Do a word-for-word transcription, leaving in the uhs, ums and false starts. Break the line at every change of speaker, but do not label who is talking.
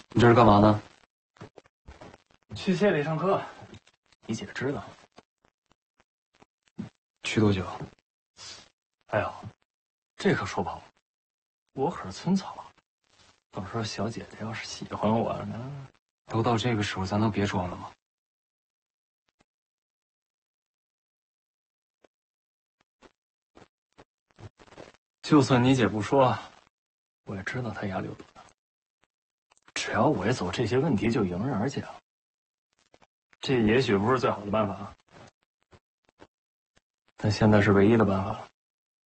你这是干嘛呢？
去县里上课，你姐知道。
去多久？
哎呦，这可说不好，我可是村草，到时候小姐姐要是喜欢我呢？
都到这个时候，咱能别装了吗？
就算你姐不说，我也知道她压力有多大。只要我一走，这些问题就迎刃而解了。这也许不是最好的办法，但现在是唯一的办法了。